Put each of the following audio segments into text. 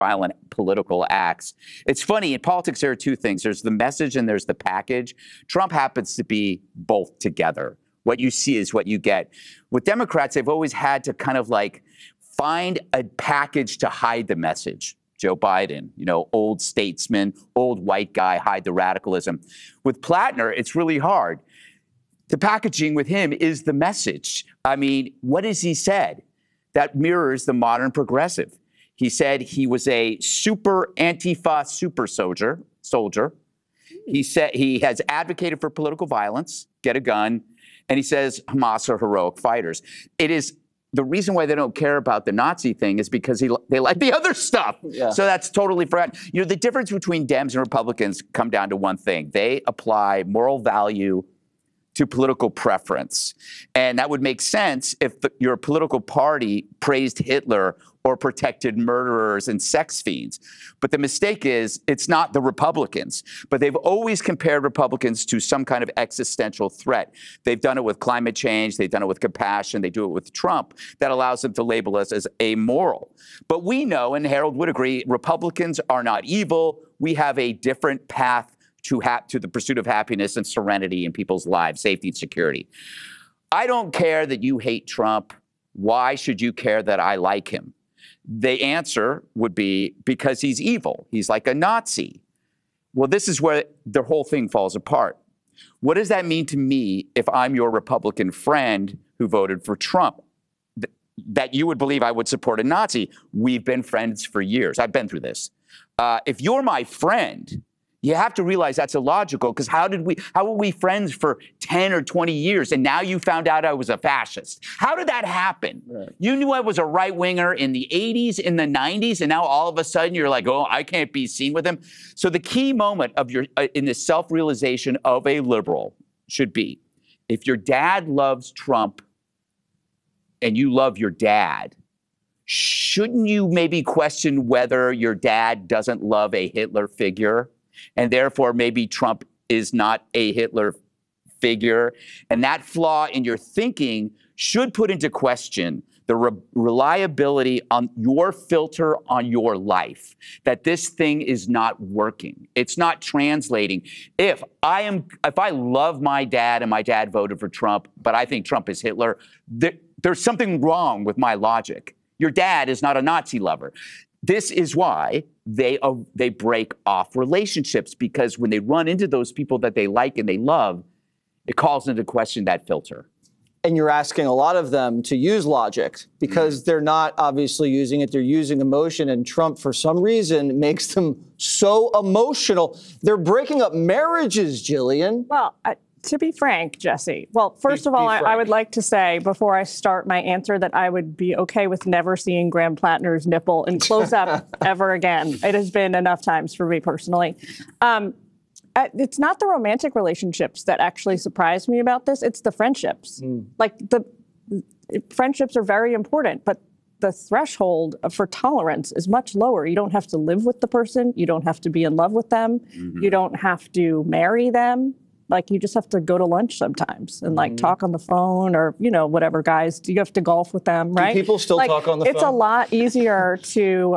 violent political acts. It's funny, in politics, there are two things. There's the message and there's the package. Trump happens to be both together. What you see is what you get. With Democrats, they've always had to kind of like find a package to hide the message. Joe Biden, old statesman, old white guy, hide the radicalism. With Plattner, it's really hard. The packaging with him is the message. I mean, what has he said that mirrors the modern progressive? He said he was a super Antifa super soldier. He said he has advocated for political violence, get a gun, and he says Hamas are heroic fighters. It is the reason why they don't care about the Nazi thing is because they like the other stuff. Yeah. So that's totally forgotten. The difference between Dems and Republicans come down to one thing. They apply moral value to political preference. And that would make sense if your political party praised Hitler or protected murderers and sex fiends. But the mistake is, it's not the Republicans. But they've always compared Republicans to some kind of existential threat. They've done it with climate change. They've done it with compassion. They do it with Trump. That allows them to label us as amoral. But we know, and Harold would agree, Republicans are not evil. We have a different path to the pursuit of happiness and serenity in people's lives, safety and security. I don't care that you hate Trump. Why should you care that I like him? The answer would be because he's evil. He's like a Nazi. Well, this is where the whole thing falls apart. What does that mean to me if I'm your Republican friend who voted for Trump? That you would believe I would support a Nazi? We've been friends for years. I've been through this. If you're my friend, you have to realize that's illogical, because how were we friends for 10 or 20 years, and now you found out I was a fascist? How did that happen? Right. You knew I was a right-winger in the 80s, in the 90s, and now all of a sudden you're like, oh, I can't be seen with him. So the key moment of in the self-realization of a liberal should be, if your dad loves Trump and you love your dad, shouldn't you maybe question whether your dad doesn't love a Hitler figure? And therefore, maybe Trump is not a Hitler figure. And that flaw in your thinking should put into question the reliability on your filter on your life, that this thing is not working. It's not translating. If I love my dad and my dad voted for Trump, but I think Trump is Hitler, there's something wrong with my logic. Your dad is not a Nazi lover. This is why they break off relationships, because when they run into those people that they like and they love, it calls into question that filter. And you're asking a lot of them to use logic, because they're not obviously using it. They're using emotion. And Trump, for some reason, makes them so emotional. They're breaking up marriages, Jillian. Well, to be frank, Jesse, well, first of all, I would like to say before I start my answer that I would be okay with never seeing Graham Plattner's nipple in close-up ever again. It has been enough times for me personally. It's not the romantic relationships that actually surprised me about this. It's the friendships. Like, the friendships are very important, but the threshold for tolerance is much lower. You don't have to live with the person. You don't have to be in love with them. You don't have to marry them. Like, you just have to go to lunch sometimes and talk on the phone, or, whatever, guys, you have to golf with them, right? Do people still talk on the phone? It's a lot easier to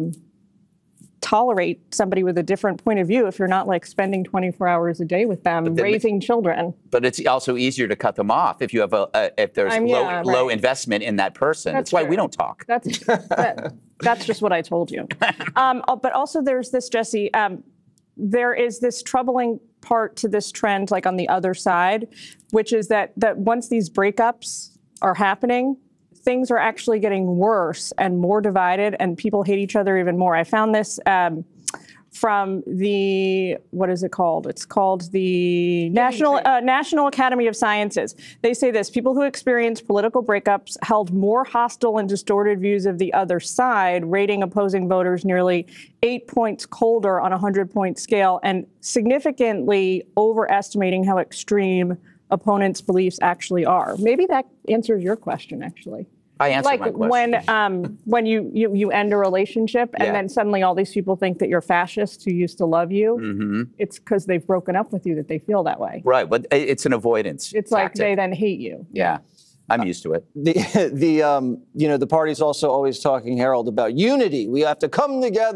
tolerate somebody with a different point of view if you're not spending 24 hours a day with them, raising children. But it's also easier to cut them off if you have if there's low investment in that person. That's why we don't talk. That's just what I told you. But also there's this, Jesse, there is this troubling part to this trend, on the other side, which is that once these breakups are happening, things are actually getting worse and more divided, and people hate each other even more. I found this from the, what is it called? It's called the National Academy of Sciences. They say this: people who experience political breakups held more hostile and distorted views of the other side, rating opposing voters nearly 8 points colder on a 100-point scale, and significantly overestimating how extreme opponents' beliefs actually are. Maybe that answers your question, actually. I answered my question. When you end a relationship and then suddenly all these people think that you're fascist who used to love you, it's because they've broken up with you that they feel that way. Right, but it's an avoidance It's tactic. Like they then hate you. Yeah. I'm used to it. The party's also always talking, Harold, about unity. We have to come together.